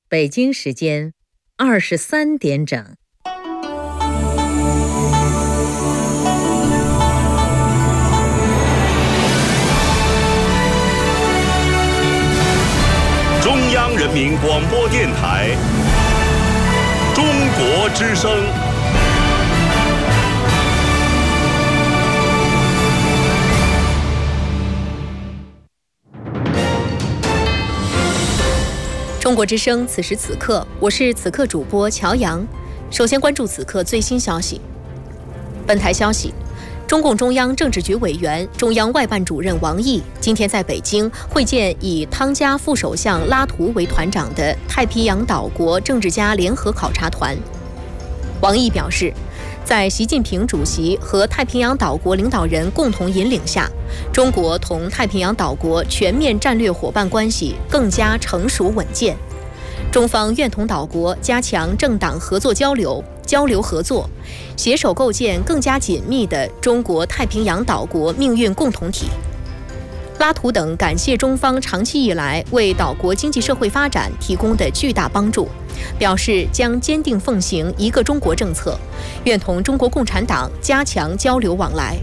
北京时间23点整。 中央人民广播电台中国之声。 中国之声，此时此刻，我是此刻主播乔阳。首先关注此刻最新消息。本台消息，中共中央政治局委员、中央外办主任王毅今天在北京会见以汤加副首相拉图为团长的太平洋岛国政治家联合考察团。王毅表示，在习近平主席和太平洋岛国领导人共同引领下，中国同太平洋岛国全面战略伙伴关系更加成熟稳健。中方愿同岛国加强政党合作交流合作，携手构建更加紧密的中国太平洋岛国命运共同体。拉图等感谢中方长期以来为岛国经济社会发展提供的巨大帮助，表示将坚定奉行一个中国政策，愿同中国共产党加强交流往来。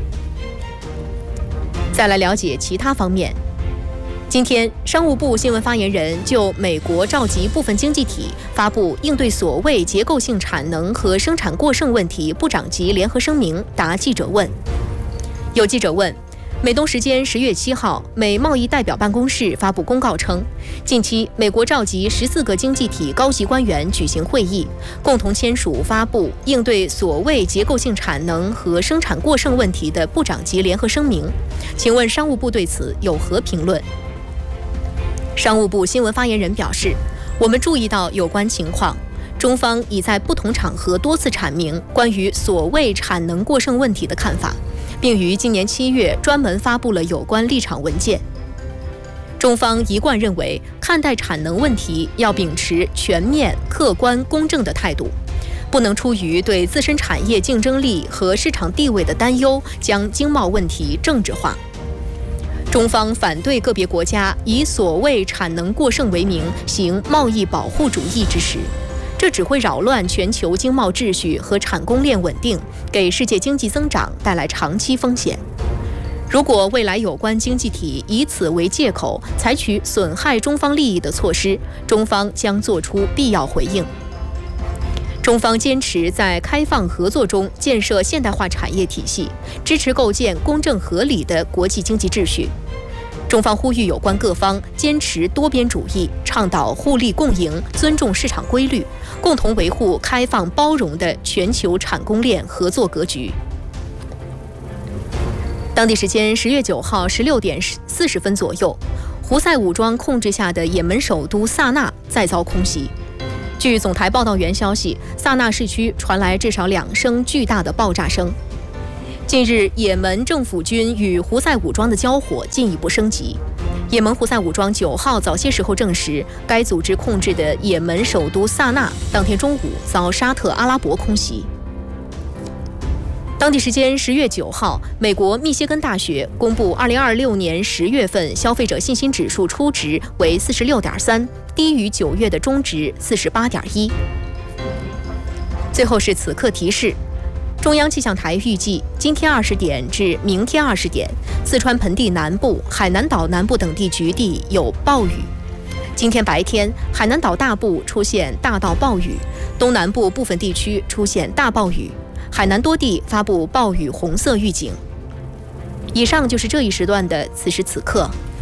再来了解其他方面。今天，商务部新闻发言人就美国召集部分经济体发布应对所谓结构性产能和生产过剩问题部长级联合声明答记者问。有记者问，美东时间10月7号，美贸易代表办公室发布公告称，近期美国召集14个经济体高级官员举行会议，共同签署发布应对所谓结构性产能和生产过剩问题的部长级联合声明。请问商务部对此有何评论？商务部新闻发言人表示，我们注意到有关情况，中方已在不同场合多次阐明关于所谓产能过剩问题的看法，并于今年7月专门发布了有关立场文件。中方一贯认为，看待产能问题要秉持全面、客观、公正的态度，不能出于对自身产业竞争力和市场地位的担忧，将经贸问题政治化。中方反对个别国家以所谓产能过剩为名行贸易保护主义之实，这只会扰乱全球经贸秩序和产供链稳定，给世界经济增长带来长期风险。如果未来有关经济体以此为借口采取损害中方利益的措施，中方将作出必要回应。中方坚持在开放合作中建设现代化产业体系，支持构建公正合理的国际经济秩序。中方呼吁有关各方坚持多边主义，倡导互利共赢，尊重市场规律，共同维护开放包容的全球产供链合作格局。当地时间10月9号16点40分左右，胡塞武装控制下的也门首都萨那再遭空袭。据总台报道员消息，萨那市区传来至少2声巨大的爆炸声。近日，也门政府军与胡塞武装的交火进一步升级。也门胡塞武装9号早些时候证实，该组织控制的也门首都萨那当天中午遭沙特阿拉伯空袭。当地时间10月9号，美国密歇根大学公布2026年10月份消费者信心指数初值为46.3，低于9月的中值48.1。最后是此刻提示。中央气象台预计，今天20点至明天20点，四川盆地南部、海南岛南部等地局地有暴雨。今天白天，海南岛大部出现大到暴雨，东南部部分地区出现大暴雨，海南多地发布暴雨红色预警。以上就是这一时段的此时此刻。